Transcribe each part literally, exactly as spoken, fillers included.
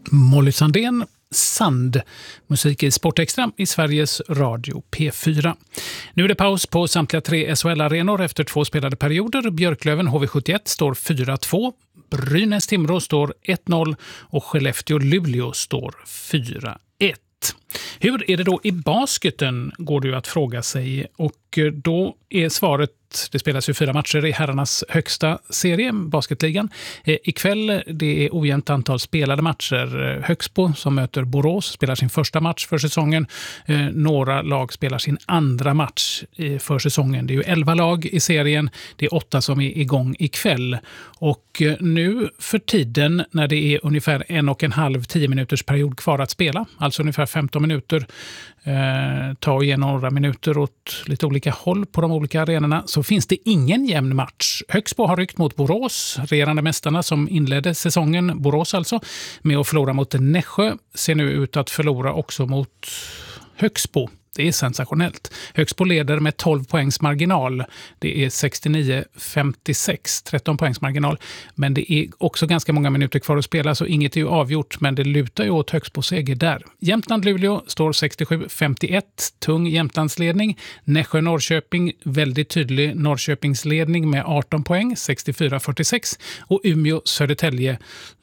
Molly Sandén, Sand. Musik i Sportextra i Sveriges Radio P fyra. Nu är det paus på samtliga tre S H L-arenor efter två spelade perioder. Björklöven H V sjuttioett står fyra två. Brynäs Timrå står ett noll och Skellefteå Luleå står fyra ett. Hur är det då i basketen, går det ju att fråga sig, och då är svaret: det spelas ju fyra matcher i herrarnas högsta serie, basketligan. Eh, ikväll det är ojämnt antal spelade matcher. Högsbo som möter Borås spelar sin första match för säsongen. Eh, några lag spelar sin andra match eh, för säsongen. Det är ju elva lag i serien. Det är åtta som är igång ikväll. Och eh, nu för tiden när det är ungefär en och en halv tio minuters period kvar att spela, alltså ungefär femton minuter, eh, ta igen några minuter åt lite olika håll på de olika arenorna, så finns det ingen jämn match. Högsbo har ryckt mot Borås, regerande mästarna som inledde säsongen, Borås alltså, med att förlora mot Nässjö, ser nu ut att förlora också mot Högsbo. Det är sensationellt. Högsbo leder med tolv poängs marginal. Det är sextionio femtiosex, tretton poängs marginal. Men det är också ganska många minuter kvar att spela, så inget är ju avgjort, men det lutar ju åt Högsbo seger där. Jämtland-Luleå står sextiosju femtioett, tung Jämtlandsledning. Nässjö-Norrköping, väldigt tydlig Norrköpingsledning med arton poäng, sextiofyra fyrtiosex. Och Umeå-Södertälje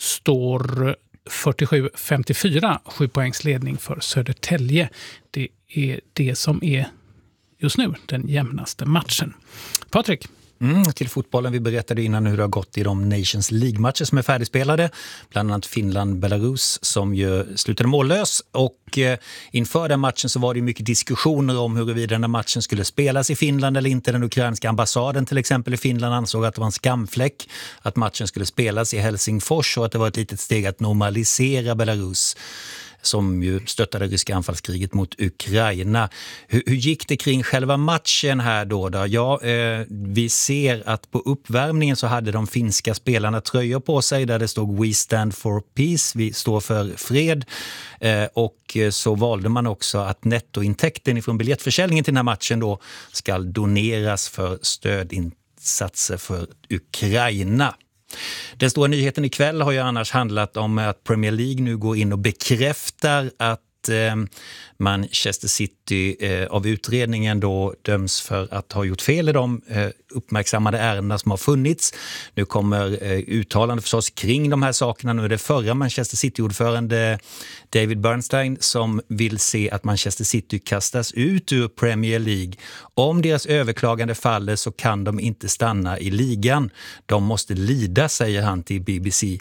står fyrtiosju femtiofyra, sju poängs ledning för Södertälje. Det är det som är just nu den jämnaste matchen. Patrik? Mm, till fotbollen. Vi berättade innan hur det har gått i de Nations League-matcher som är färdigspelade. Bland annat Finland-Belarus som ju slutade mållös. Och eh, inför den matchen så var det mycket diskussioner om huruvida den här matchen skulle spelas i Finland eller inte. Den ukrainska ambassaden till exempel i Finland ansåg att det var en skamfläck att matchen skulle spelas i Helsingfors och att det var ett litet steg att normalisera Belarus, som ju stöttade ryska anfallskriget mot Ukraina. Hur, hur gick det kring själva matchen här då? då? Ja, eh, vi ser att på uppvärmningen så hade de finska spelarna tröjor på sig där det stod We stand for peace, vi står för fred. Eh, och så valde man också att nettointäkten från biljettförsäljningen till den här matchen då ska doneras för stödinsatser för Ukraina. Den stora nyheten ikväll har ju annars handlat om att Premier League nu går in och bekräftar att eh, Manchester City eh, av utredningen då döms för att ha gjort fel i de eh, uppmärksammade ärendena som har funnits. Nu kommer eh, uttalande förstås kring de här sakerna. Nu är det förra Manchester City-ordförande David Bernstein som vill se att Manchester City kastas ut ur Premier League. Om deras överklagande faller så kan de inte stanna i ligan. De måste lida, säger han till B B C.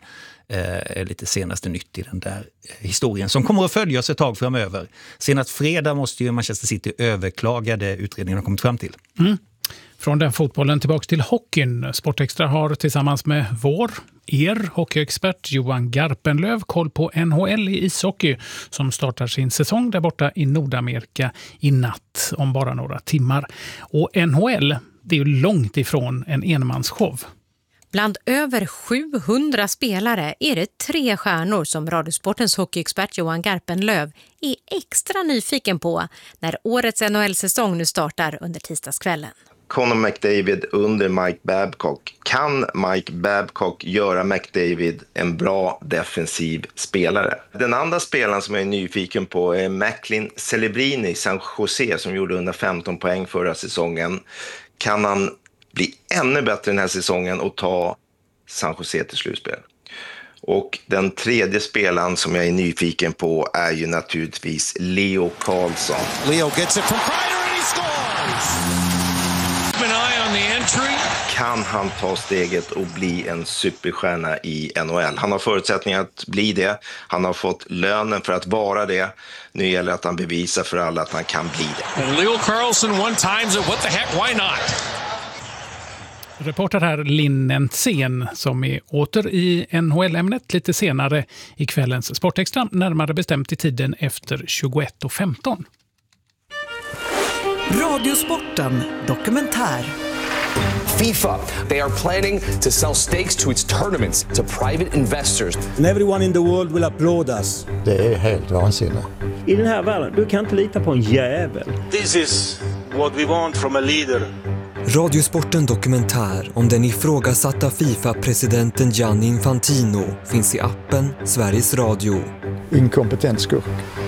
Eh, lite senaste nytt i den där eh, historien som kommer att följa oss ett tag framöver. Senast fredag måste ju Manchester City överklaga det utredningen har kommit fram till. Mm. Från den fotbollen tillbaka till hockeyn. Sportextra har tillsammans med vår, er hockeyexpert Johan Garpenlöv koll på N H L i ishockey som startar sin säsong där borta i Nordamerika i natt om bara några timmar. Och N H L, det är ju långt ifrån en enmansshow. Bland över sjuhundra spelare är det tre stjärnor som Radiosportens hockeyexpert Johan Garpenlöv är extra nyfiken på när årets N H L-säsong nu startar under tisdagskvällen. Connor McDavid under Mike Babcock. Kan Mike Babcock göra McDavid en bra defensiv spelare? Den andra spelaren som jag är nyfiken på är Macklin Celebrini, San Jose, som gjorde hundrafemton poäng förra säsongen. Kan han bli ännu bättre den här säsongen och ta San Jose till slutspel? Och den tredje spelaren som jag är nyfiken på är ju naturligtvis Leo Carlsson. Leo gets it from Kreider and he scores! Keep an eye on the entry. Kan han ta steget och bli en superstjärna i N H L? Han har förutsättningar att bli det. Han har fått lönen för att vara det. Nu gäller det att han bevisar för alla att han kan bli det. And Leo Carlsson one times it. What the heck? Why not? Reporter här Linn Nentzén som är åter i N H L-ämnet lite senare i kvällens Sportextra, närmare bestämt i tiden efter tjugoett och femton. Radiosporten dokumentär. FIFA, they are planning to sell stakes to its tournaments to private investors. And everyone in the world will applaud us. Det är helt vansinnigt. I den här världen, du kan inte lita på en jävel. This is what we want from a leader. Radiosporten dokumentär om den ifrågasatta FIFA-presidenten Gianni Infantino finns i appen Sveriges Radio. Inkompetent skurk.